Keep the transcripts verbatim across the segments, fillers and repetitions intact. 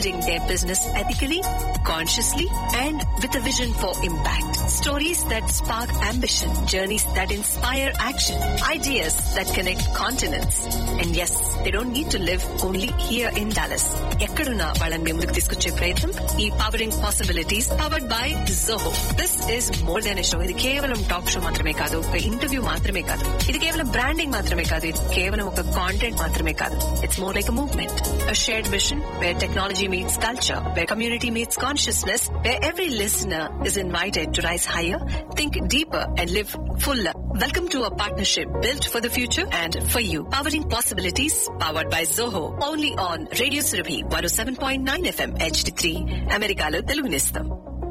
building their business ethically, consciously, and with a vision for impact. Stories that spark ambition, journeys that inspire action, ideas that connect continents. And yes, they don't need to live only here in Dallas. ఎక్కడున్నా వాళ్ళని మీ ముందుకు తీసుకొచ్చే ప్రయత్నం ఈ pouring possibilities powered by Zoho. This is more than a show. ఇది కేవలం talk show మాత్రమే కాదు, ఒక ఇంటర్వ్యూ మాత్రమే కాదు, ఇది కేవలం బ్రాండింగ్ మాత్రమే కాదు, ఇది కేవలం ఒక కాంటెంట్ మాత్రమే కాదు. It's more like a movement, a shared machine wear technology meets culture, wear community meets consciousness, where every listener is invited to rise hire, think deeper, and live fuller. Welcome to a partnership built for the future and for you. Powering possibilities, powered by Zoho. Only on Radio Surabhi one oh seven point nine F M H D three. Americalo Telugunistam.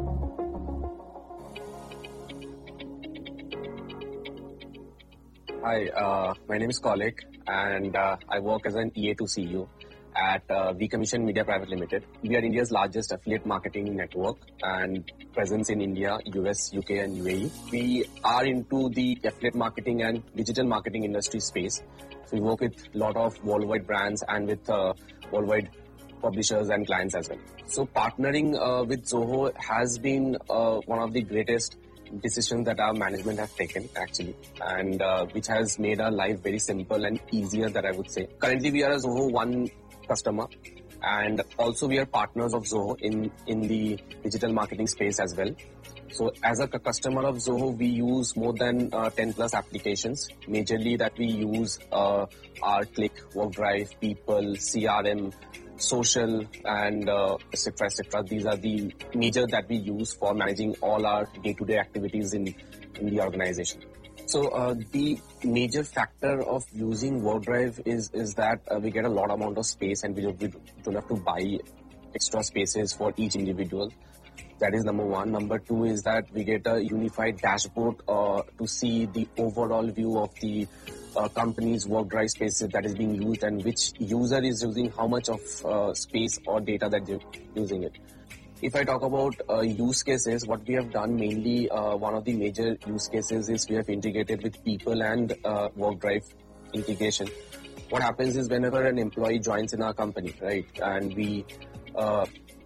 Hi, uh, my name is Kaulik, and uh, I work as an E A to C E O at uh, V Commission Media Private Limited. We are India's largest affiliate marketing network and presence in India, U S, U K and U A E. We are into the affiliate marketing and digital marketing industry space. So we work with a lot of worldwide brands and with uh, worldwide publishers and clients as well. So partnering uh, with Zoho has been uh, one of the greatest decisions that our management have taken actually, and uh, which has made our life very simple and easier, that I would say. Currently we are a Zoho One customer, and also we are partners of Zoho in in the digital marketing space as well. So as a c- customer of Zoho, we use more than uh, ten plus applications. Majorly that we use uh, are Click, WorkDrive, People, C R M, Social, and uh, et cetera, et cetera. These are the major that we use for managing all our day-to-day activities in in the organization. So uh, the major factor of using WorkDrive is is that uh, we get a lot amount of space, and we don't, we don't have to buy extra spaces for each individual. That is number one. Number two is that we get a unified dashboard uh, to see the overall view of the uh, company's WorkDrive spaces that is being used, and which user is using how much of uh, space or data that they're using it. If I talk about uh, use cases, what we have done mainly, uh, one of the major use cases is we have integrated with People and uh, WorkDrive integration. What happens is whenever an employee joins in our company, right, and we uh,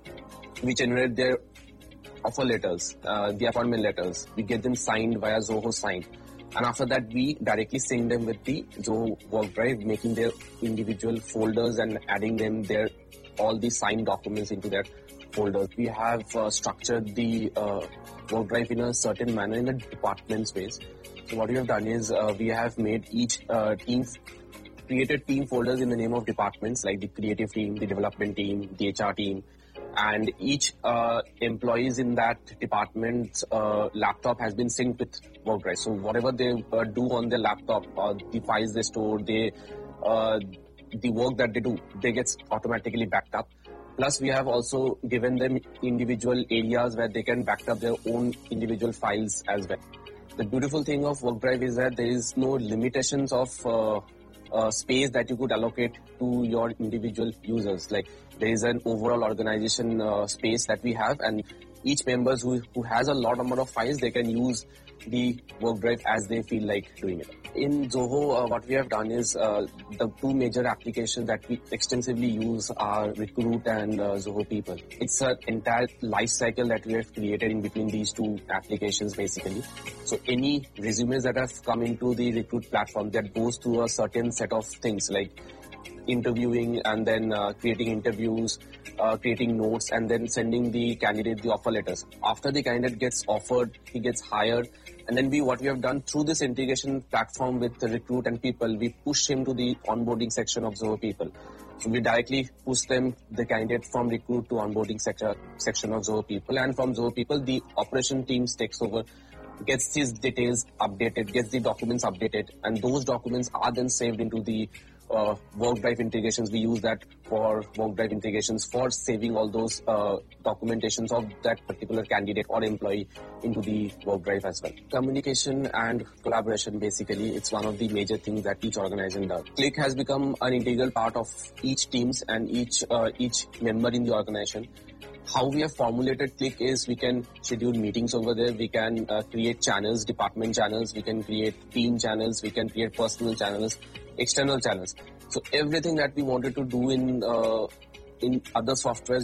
we generate their offer letters, uh, the appointment letters, we get them signed via Zoho Sign. And after that, we directly sync them with the Zoho WorkDrive, making their individual folders and adding them their all the signed documents into their folders. We have uh, structured the uh, WorkDrive in a certain manner in a department space. So what we have done is uh, we have made each uh, team, created team folders in the name of departments, like the creative team, the development team, the H R team, and each uh, employees in that department's uh, laptop has been synced with WorkDrive. So whatever they uh, do on their laptop, uh, the files they store, they uh, the work that they do, they gets automatically backed up. Plus, we have also given them individual areas where they can back up their own individual files as well. The beautiful thing of WorkDrive is that there is no limitations of uh, uh, space that you could allocate to your individual users. Like there is an overall organization uh, space that we have, and each members who, who has a lot amount of files, they can use the WorkDrive as they feel like doing it. In Zoho, uh, what we have done is uh, the two major applications that we extensively use are Recruit and uh, Zoho People. It's an entire life cycle that we have created in between these two applications basically. So any resumes that have come into the Recruit platform, that goes through a certain set of things like interviewing and then uh, creating interviews, uh, creating notes, and then sending the candidate the offer letters. After the candidate gets offered, he gets hired, and then we what we have done through this integration platform with the Recruit and People, we push him to the onboarding section of Zoho People. So we directly push them, the candidate, from Recruit to onboarding sector, section of Zoho People, and from Zoho People, the operation teams takes over, gets these details updated, gets the documents updated, and those documents are then saved into the uh, WorkDrive integrations. We use that for WorkDrive integrations for saving all those uh, documentations of that particular candidate or employee into the WorkDrive as well. Communication and collaboration, basically, it's one of the major things that each organization does. Click has become an integral part of each teams and each uh, each member in the organization. How we have formulated Click is we can schedule meetings over there, we can uh, create channels, department channels, we can create team channels, we can create personal channels, external channels. So everything that we wanted to do in uh, in other softwares,